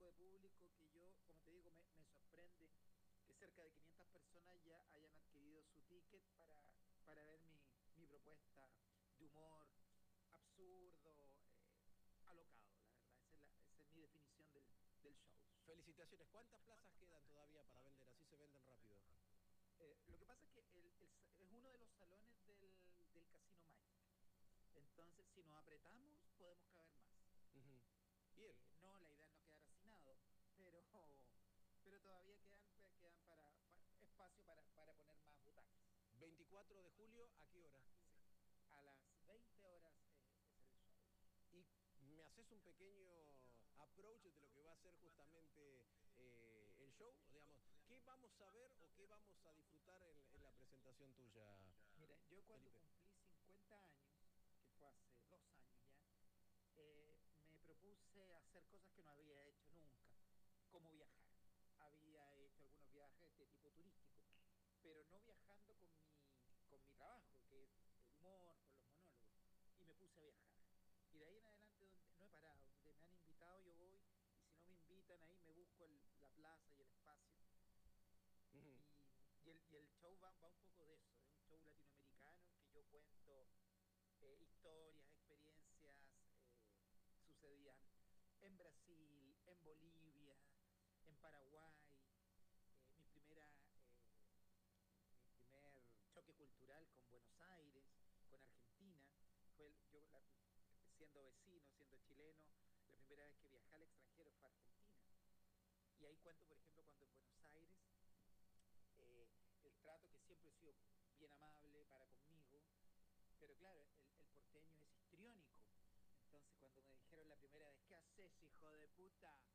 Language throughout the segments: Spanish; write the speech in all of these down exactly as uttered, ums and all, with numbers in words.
de público que yo, como te digo, me, me sorprende que cerca de quinientas personas ya hayan adquirido su ticket para, para ver mi, mi propuesta de humor absurdo, eh, alocado, la verdad. Esa es, la, esa es mi definición del, del show. Felicitaciones. ¿Cuántas plazas quedan todavía para vender? Así se venden rápido. Eh, lo que pasa es que el, el, es uno de los salones del, del Casino Magic. Entonces, si nos apretamos, podemos caber más. Ujú. Bien. Eh, no, la idea es no quedar hacinado, pero, pero todavía quedan, quedan para, para espacio para, para poner más butacas. veinticuatro de julio, ¿a qué hora? Sí. A las veinte horas eh, es el show. Y me haces un pequeño approach de lo que va a ser justamente eh, el show, digamos, ¿qué vamos a ver o qué vamos a disfrutar en, en la presentación tuya, Mira, yo cuando Felipe? cumplí cincuenta años, que fue hace dos años ya, eh, me propuse hacer cosas que no había hecho nunca, como viajar. Había hecho algunos viajes de tipo turístico, pero no viajando con mi, con mi trabajo, que es el humor, con los monólogos. Y me puse a viajar. Y de ahí en adelante donde, no he parado, donde me han invitado yo voy, y si no me invitan ahí me busco el, la plaza y el espacio. Ujú. Y, y, el, y el show va, va un poco de eso, es un show latinoamericano en que yo cuento eh, historias, experiencias eh, que sucedían en Brasil, en Bolivia, en Paraguay, eh, mi primera, eh, mi primer choque cultural con Buenos Aires, con Argentina, fue el, yo la, siendo vecino, siendo chileno, la primera vez que viajé al extranjero fue a Argentina. Y ahí cuento, por ejemplo, cuando en Buenos Aires, eh, el trato que siempre he sido bien amable para conmigo, pero claro, el, el porteño es histriónico. Entonces, cuando me dijeron la primera vez, ¿qué haces, hijo de puta?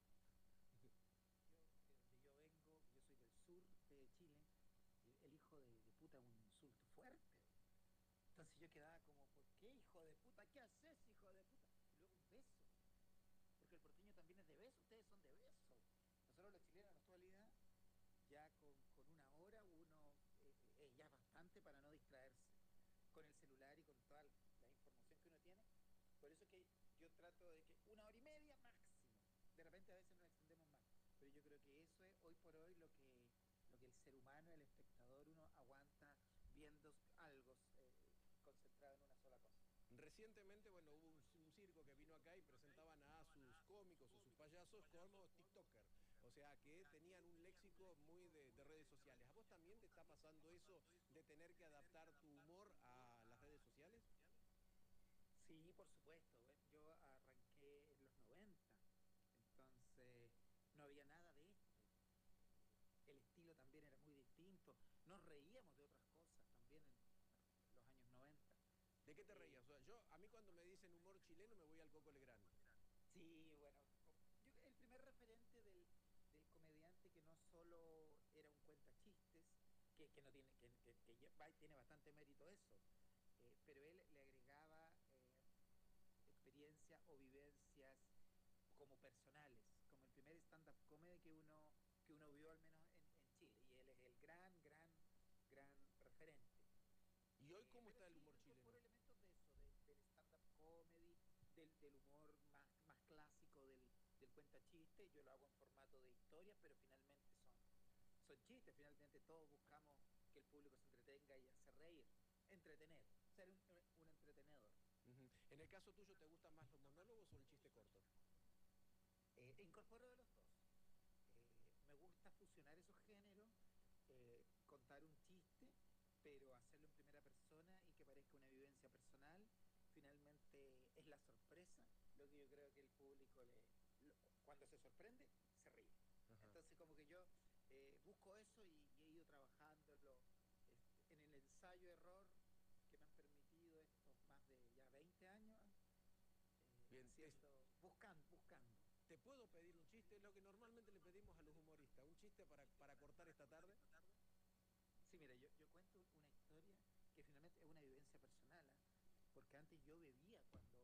Yo, de donde yo vengo, yo soy del sur de Chile, el, el hijo de, de puta es un insulto fuerte. Entonces yo quedaba como, ¿por qué, hijo de puta? ¿Qué haces, hijo de puta? Y luego un beso, porque el porteño también es de beso, ustedes son de beso. Nosotros los chilenos en la actualidad, ya con, con una hora uno eh, eh, ya es bastante para no distraerse con el celular y con toda la información que uno tiene. Por eso es que yo trato de que una hora y media máximo. De repente a veces nos extendemos más. Pero yo creo que eso es hoy por hoy lo que, lo que el ser humano, el espectador, uno aguanta viendo algo eh, concentrado en una sola cosa. Recientemente, bueno, hubo un, un circo que vino acá y presentaban a sus cómicos o sus payasos como TikToker. O sea, que tenían un léxico muy de, de redes sociales. ¿A vos también te está pasando eso de tener que adaptar tu humor a las redes sociales? Sí, por supuesto. Bueno, yo arranqué en los noventa, entonces no había nada de esto. Eh, el estilo también era muy distinto. Nos reíamos de otras cosas también en, en los años noventa. ¿De qué te reías? Eh, O sea, yo, a mí cuando me dicen humor chileno me voy al Coco Legrand. sí, bueno, yo, el primer referente del, del comediante que no solo era un cuentachistes, que, que no tiene, que, que, que va, tiene bastante mérito eso, eh, pero él le agregaba eh, experiencias o vivencias como personales, como el primer stand-up comedy que uno, que uno vio al menos en, en Chile, y él es el gran, gran, gran referente. ¿Y hoy Eh, cómo pero está el sí, yo humor incorporo chileno? elementos de eso, de, del stand-up comedy, del, del humor más, más clásico, del, del cuenta chiste. Yo lo hago en formato de historia, pero finalmente son, son chistes. Finalmente todos buscamos que el público se entretenga y hacer reír, entretener, ser un, un entretenedor. Ujú. En el caso tuyo, ¿te gustan más los monólogos o el chiste corto? Eh, e incorporo de los dos. Eh, me gusta fusionar esos géneros, eh, contar un chiste, pero hacerlo en primera persona y que parezca una vivencia personal. Finalmente es la sorpresa, lo que yo creo que el público le, lo, cuando se sorprende, se ríe. Ajá. Entonces como que yo eh, busco eso y, y, he ido trabajándolo este, en el ensayo-error que me han permitido estos más de ya veinte años, eh, Bien, te, haciendo, buscando, buscando. te puedo pedir un chiste, es lo que normalmente le pedimos a los humoristas, un chiste para, para cortar esta tarde. Sí, mira, yo, yo cuento una historia que finalmente es una vivencia personal, ¿eh? Porque antes yo bebía cuando